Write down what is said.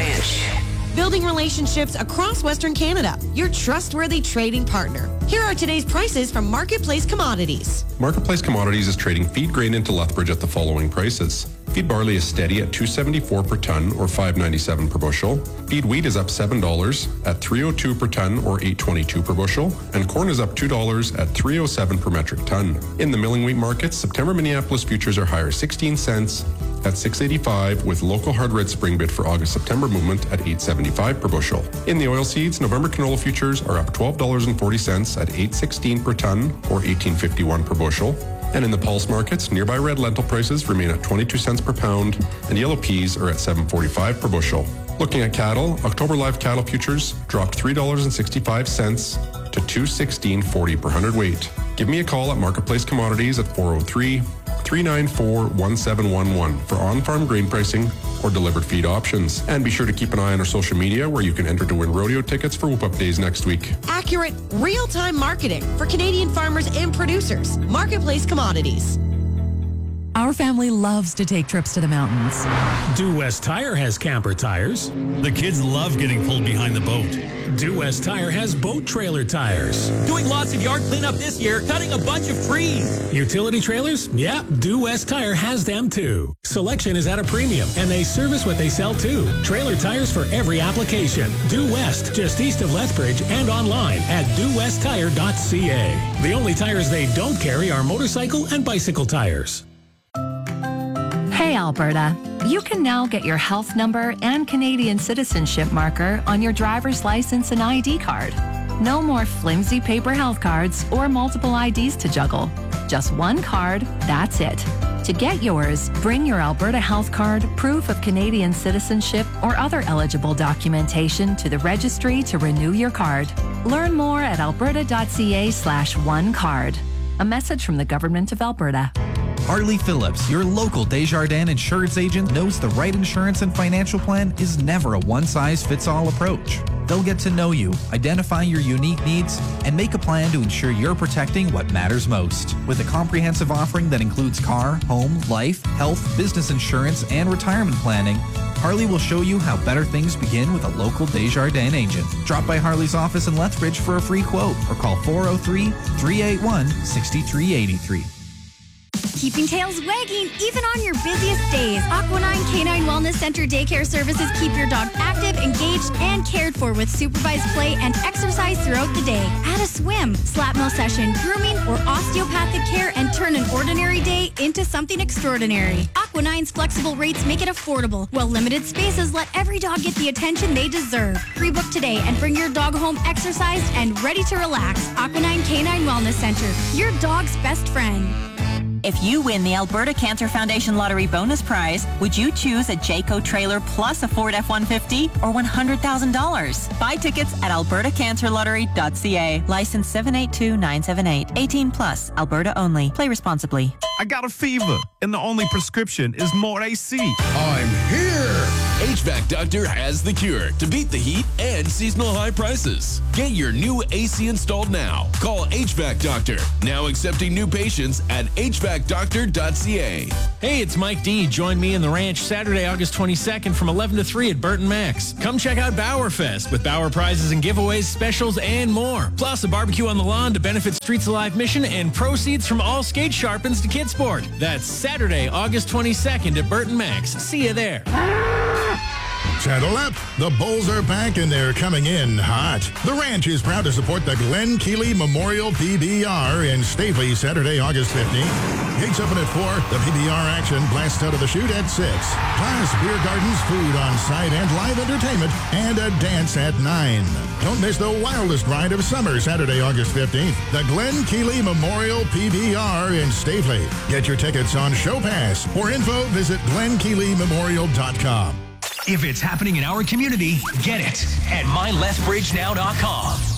Ranch. Building relationships across Western Canada. Your trustworthy trading partner. Here are today's prices from Marketplace Commodities. Marketplace Commodities is trading feed grain into Lethbridge at the following prices. Feed barley is steady at $2.74 per ton or $5.97 per bushel. Feed wheat is up $7 at $3.02 per ton or $8.22 per bushel. And corn is up $2 at $3.07 per metric ton. In the milling wheat markets, September Minneapolis futures are higher 16 cents at $6.85 with local hard red spring bid for August-September movement at $8.75 per bushel. In the oilseeds, November canola futures are up $12.40 at $8.16 per ton or $18.51 per bushel. And in the pulse markets, nearby red lentil prices remain at 22 cents per pound and yellow peas are at $7.45 per bushel. Looking at cattle, October live cattle futures dropped $3.65 to $216.40 per hundredweight. Give me a call at Marketplace Commodities at 403-394-1711 for on-farm grain pricing or delivered feed options. And be sure to keep an eye on our social media where you can enter to win rodeo tickets for Whoop Up Days next week. Accurate, real-time marketing for Canadian farmers and producers. Marketplace Commodities. Our family loves to take trips to the mountains. Due West Tire has camper tires. The kids love getting pulled behind the boat. Due West Tire has boat trailer tires. Doing lots of yard cleanup this year, cutting a bunch of trees. Utility trailers? Yeah, Due West Tire has them too. Selection is at a premium, and they service what they sell too. Trailer tires for every application. Due West, just east of Lethbridge, and online at duewesttire.ca. The only tires they don't carry are motorcycle and bicycle tires. Hey, Alberta. You can now get your health number and Canadian citizenship marker on your driver's license and ID card. No more flimsy paper health cards or multiple IDs to juggle. Just one card, that's it. To get yours, bring your Alberta Health Card, proof of Canadian citizenship, or other eligible documentation to the registry to renew your card. Learn more at alberta.ca/onecard. A message from the Government of Alberta. Harley Phillips, your local Desjardins insurance agent, knows the right insurance and financial plan is never a one-size-fits-all approach. They'll get to know you, identify your unique needs, and make a plan to ensure you're protecting what matters most. With a comprehensive offering that includes car, home, life, health, business insurance, and retirement planning, Harley will show you how better things begin with a local Desjardins agent. Drop by Harley's office in Lethbridge for a free quote or call 403-381-6383. Keeping tails wagging even on your busiest days. Aqua9 Canine Wellness Center daycare services keep your dog active, engaged, and cared for with supervised play and exercise throughout the day. Add a swim, slap mill session, grooming, or osteopathic care and turn an ordinary day into something extraordinary. Aqua9's flexible rates make it affordable, while limited spaces let every dog get the attention they deserve. Pre-book today and bring your dog home exercised and ready to relax. Aqua9 Canine Wellness Center, your dog's best friend. If you win the Alberta Cancer Foundation Lottery Bonus Prize, would you choose a Jayco trailer plus a Ford F-150 or $100,000? Buy tickets at albertacancerlottery.ca. License 782978. 18 plus. Alberta only. Play responsibly. I got a fever, and the only prescription is more AC. I'm here! HVAC Doctor has the cure to beat the heat and seasonal high prices. Get your new AC installed now. Call HVAC Doctor. Now accepting new patients at hvacdoctor.ca. Hey, it's Mike D. Join me in the ranch Saturday, August 22nd from 11 to 3 at Burton Max. Come check out Bauerfest with Bauer prizes and giveaways, specials, and more. Plus a barbecue on the lawn to benefit Streets Alive mission and proceeds from all skate sharpens to Kidsport. That's Saturday, August 22nd at Burton Max. See you there. Saddle up. The Bulls are back and they're coming in hot. The Ranch is proud to support the Glenn Keeley Memorial PBR in Staveley Saturday, August 15th. Gates open at 4. The PBR action blasts out of the chute at 6. Plus, beer gardens, food on site, and live entertainment, and a dance at 9. Don't miss the wildest ride of summer Saturday, August 15th. The Glenn Keeley Memorial PBR in Staveley. Get your tickets on Show Pass. For info, visit glenkeeleymemorial.com. If it's happening in our community, get it at mylethbridgenow.com.